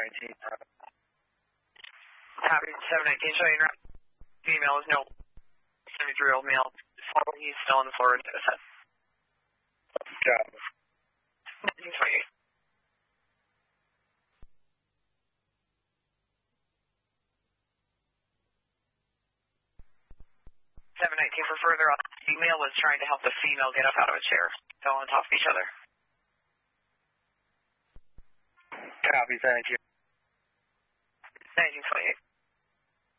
719. Copy, 719, showing route. Female is no 73-year-old male. He's still on the floor. Copy. 1928. 719 for further on. The male was trying to help the female get up out of a chair. Fell on top of each other. Copy, thank you. 1928.